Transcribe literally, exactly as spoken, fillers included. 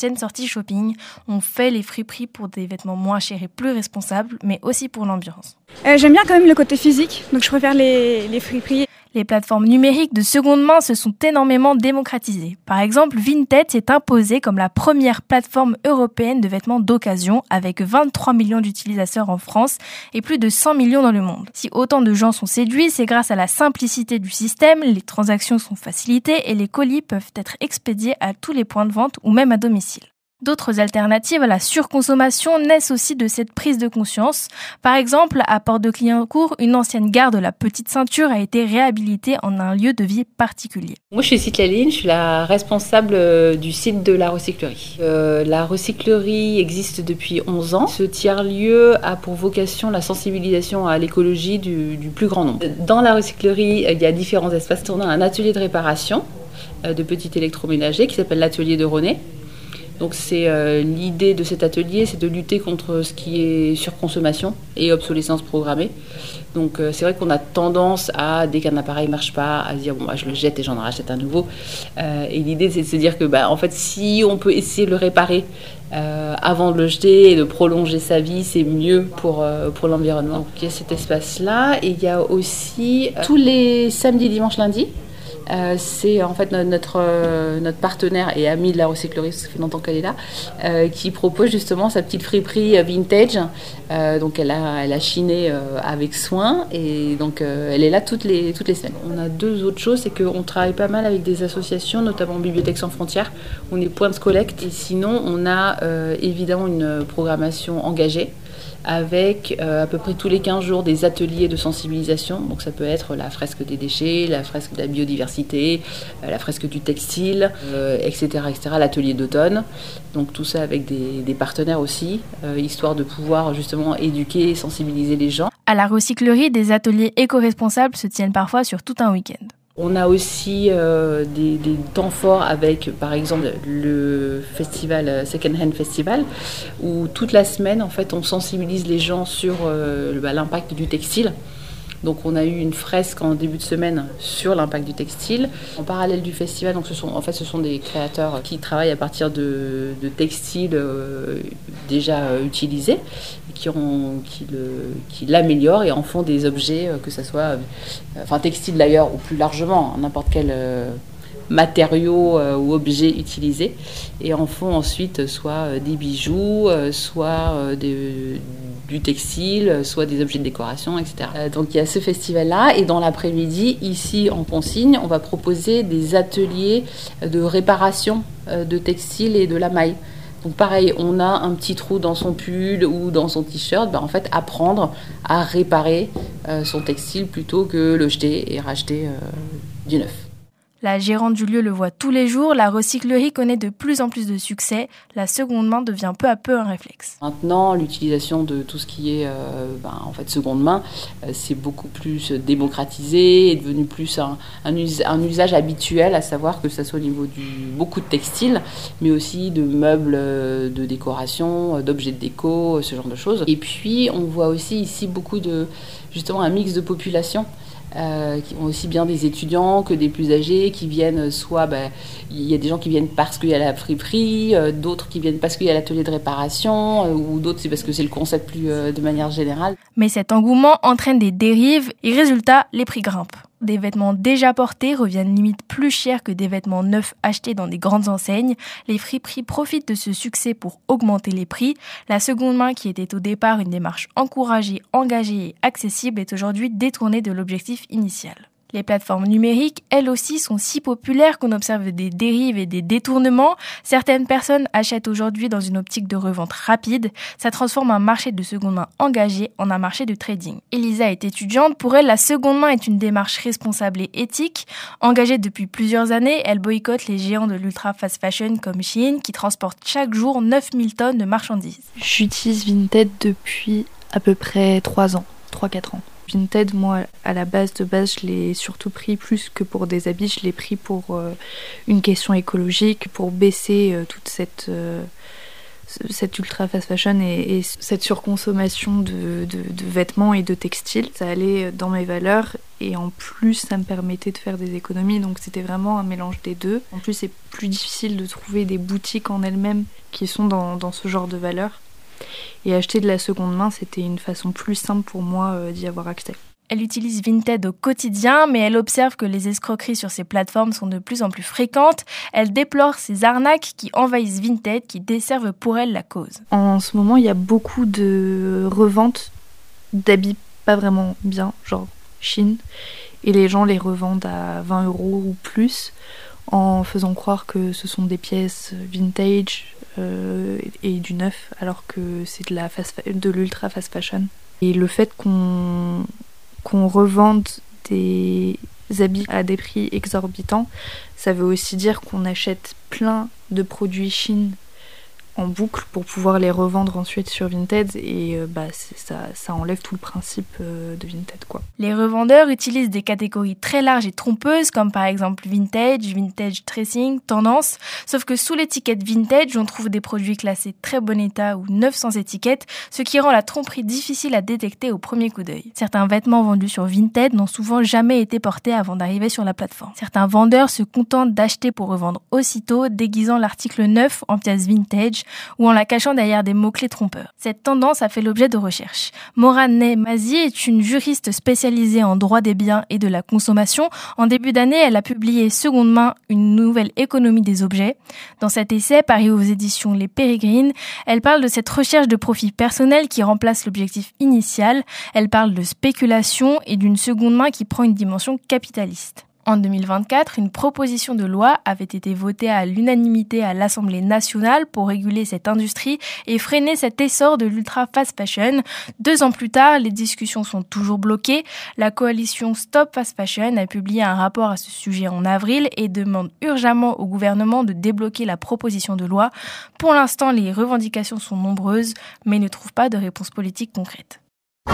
Cette sortie shopping, on fait les friperies pour des vêtements moins chers et plus responsables, mais aussi pour l'ambiance. Euh, j'aime bien quand même le côté physique, donc je préfère les, les friperies. Les plateformes numériques de seconde main se sont énormément démocratisées. Par exemple, Vinted s'est imposée comme la première plateforme européenne de vêtements d'occasion avec vingt-trois millions d'utilisateurs en France et plus de cent millions dans le monde. Si autant de gens sont séduits, c'est grâce à la simplicité du système, les transactions sont facilitées et les colis peuvent être expédiés à tous les points de vente ou même à domicile. D'autres alternatives à la surconsommation naissent aussi de cette prise de conscience. Par exemple, à Port-de-Clignancourt, une ancienne gare de la Petite Ceinture a été réhabilitée en un lieu de vie particulier. Moi, je suis Citlaline, je suis la responsable du site de la recyclerie. Euh, la recyclerie existe depuis onze ans. Ce tiers-lieu a pour vocation la sensibilisation à l'écologie du, du plus grand nombre. Dans la recyclerie, il y a différents espaces. On a un atelier de réparation euh, de petits électroménagers qui s'appelle l'atelier de René. Donc c'est euh, l'idée de cet atelier, c'est de lutter contre ce qui est surconsommation et obsolescence programmée. Donc euh, c'est vrai qu'on a tendance à, dès qu'un appareil ne marche pas, à se dire bon bah, je le jette et j'en rachète un nouveau. Euh, et l'idée c'est de se dire que bah, en fait si on peut essayer de le réparer euh, avant de le jeter et de prolonger sa vie, c'est mieux pour, euh, pour l'environnement. Donc il y a cet espace-là et il y a aussi euh, tous les samedis, dimanches, lundis. Euh, c'est en fait notre, euh, notre partenaire et ami de la recyclerie, ça fait longtemps qu'elle est là, euh, qui propose justement sa petite friperie vintage. Euh, donc elle a, elle a chiné euh, avec soin et donc euh, elle est là toutes les, toutes les semaines. On a deux autres choses, c'est qu'on travaille pas mal avec des associations, notamment Bibliothèques sans frontières, on est point de collecte et sinon on a euh, évidemment une programmation engagée avec euh, à peu près tous les quinze jours des ateliers de sensibilisation. Donc ça peut être la fresque des déchets, la fresque de la biodiversité, euh, la fresque du textile, euh, et cetera, et cetera. L'atelier d'automne. Donc tout ça avec des, des partenaires aussi, euh, histoire de pouvoir justement éduquer et sensibiliser les gens. À la recyclerie, des ateliers éco-responsables se tiennent parfois sur tout un week-end. On a aussi euh, des, des temps forts avec, par exemple, le festival Second Hand Festival, où toute la semaine, en fait, on sensibilise les gens sur euh, bah, l'impact du textile. Donc, on a eu une fresque en début de semaine sur l'impact du textile. En parallèle du festival, donc ce sont, en fait, ce sont des créateurs qui travaillent à partir de, de textiles euh, déjà euh, utilisés, qui, ont, qui, le, qui l'améliorent et en font des objets, euh, que ce soit, euh, enfin, textile d'ailleurs, ou plus largement, n'importe quel euh, matériau euh, ou objet utilisé, et en font ensuite soit euh, des bijoux, euh, soit euh, des, du textile, soit des objets de décoration, et cetera. Euh, donc il y a ce festival-là, et dans l'après-midi, ici en Consigne, on va proposer des ateliers de réparation euh, de textile et de la maille. Donc pareil, on a un petit trou dans son pull ou dans son t-shirt, ben en fait apprendre à réparer euh, son textile plutôt que le jeter et racheter euh, du neuf. La gérante du lieu le voit tous les jours, la recyclerie connaît de plus en plus de succès, la seconde main devient peu à peu un réflexe. Maintenant, l'utilisation de tout ce qui est euh, ben, en fait seconde main, euh, c'est beaucoup plus démocratisé, est devenu plus un, un, us- un usage habituel, à savoir que ce soit au niveau du beaucoup de textiles, mais aussi de meubles euh, de décoration, euh, d'objets de déco, euh, ce genre de choses. Et puis, on voit aussi ici beaucoup de, justement, un mix de population. Euh, qui ont aussi bien des étudiants que des plus âgés qui viennent soit, bah, il y a des gens qui viennent parce qu'il y a la friperie, euh, d'autres qui viennent parce qu'il y a l'atelier de réparation, euh, ou d'autres c'est parce que c'est le concept plus euh, de manière générale. Mais cet engouement entraîne des dérives et résultat, les prix grimpent. Des vêtements déjà portés reviennent limite plus chers que des vêtements neufs achetés dans des grandes enseignes. Les friperies profitent de ce succès pour augmenter les prix. La seconde main, qui était au départ une démarche encouragée, engagée et accessible, est aujourd'hui détournée de l'objectif initial. Les plateformes numériques, elles aussi, sont si populaires qu'on observe des dérives et des détournements. Certaines personnes achètent aujourd'hui dans une optique de revente rapide. Ça transforme un marché de seconde main engagé en un marché de trading. Elisa est étudiante. Pour elle, la seconde main est une démarche responsable et éthique. Engagée depuis plusieurs années, elle boycotte les géants de l'ultra fast fashion comme Shein qui transportent chaque jour neuf mille tonnes de marchandises. J'utilise Vinted depuis à peu près trois ans, trois quatre ans. Vinted, moi, à la base de base, je l'ai surtout pris plus que pour des habits, je l'ai pris pour euh, une question écologique, pour baisser euh, toute cette, euh, cette ultra fast fashion et, et cette surconsommation de, de, de vêtements et de textiles. Ça allait dans mes valeurs et en plus ça me permettait de faire des économies, donc c'était vraiment un mélange des deux. En plus c'est plus difficile de trouver des boutiques en elles-mêmes qui sont dans, dans ce genre de valeurs. Et acheter de la seconde main, c'était une façon plus simple pour moi euh, d'y avoir accès. Elle utilise Vinted au quotidien, mais elle observe que les escroqueries sur ces plateformes sont de plus en plus fréquentes. Elle déplore ces arnaques qui envahissent Vinted, qui desservent pour elle la cause. En ce moment, il y a beaucoup de reventes d'habits pas vraiment bien, genre Chine, et les gens les revendent à vingt euros ou plus, en faisant croire que ce sont des pièces vintage euh, et du neuf, alors que c'est de la fast, de l'ultra fast fashion. Et le fait qu'on qu'on revende des habits à des prix exorbitants, ça veut aussi dire qu'on achète plein de produits Chine en boucle pour pouvoir les revendre ensuite sur Vinted et euh, bah, c'est, ça, ça enlève tout le principe euh, de Vinted, quoi. Les revendeurs utilisent des catégories très larges et trompeuses comme par exemple vintage, vintage tracing, tendance, sauf que sous l'étiquette vintage on trouve des produits classés très bon état ou neufs sans étiquette, ce qui rend la tromperie difficile à détecter au premier coup d'œil. Certains vêtements vendus sur Vinted n'ont souvent jamais été portés avant d'arriver sur la plateforme. Certains vendeurs se contentent d'acheter pour revendre aussitôt, déguisant l'article neuf en pièce vintage ou en la cachant derrière des mots-clés trompeurs. Cette tendance a fait l'objet de recherches. Morane Mazi est une juriste spécialisée en droit des biens et de la consommation. En début d'année, elle a publié Seconde main, une nouvelle économie des objets. Dans cet essai, paru aux éditions Les Pérégrines, elle parle de cette recherche de profit personnel qui remplace l'objectif initial. Elle parle de spéculation et d'une seconde main qui prend une dimension capitaliste. En deux mille vingt-quatre, une proposition de loi avait été votée à l'unanimité à l'Assemblée nationale pour réguler cette industrie et freiner cet essor de l'ultra fast fashion. Deux ans plus tard, les discussions sont toujours bloquées. La coalition Stop Fast Fashion a publié un rapport à ce sujet en avril et demande urgemment au gouvernement de débloquer la proposition de loi. Pour l'instant, les revendications sont nombreuses, mais ne trouvent pas de réponse politique concrète.